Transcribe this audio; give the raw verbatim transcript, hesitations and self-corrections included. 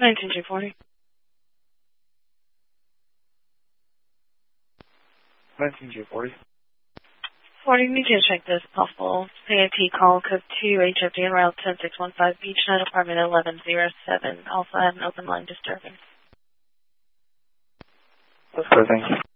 nineteen two forty. nineteen two forty. forty, need you to check this possible C A T call code two H F D and route ten six one five Beachnight apartment eleven oh seven. Also have an open line disturbance. That's good, thank you.